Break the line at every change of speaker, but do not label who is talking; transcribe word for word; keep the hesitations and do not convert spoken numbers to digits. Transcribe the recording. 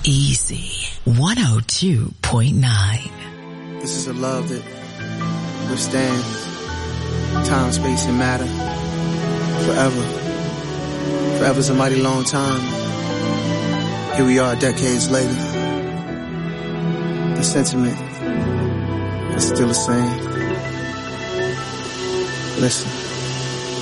Easy one oh two point nine.
This is a love that withstands time, space, and matter forever. Forever's a mighty long time. Here we are decades later. The sentiment is still the same. Listen.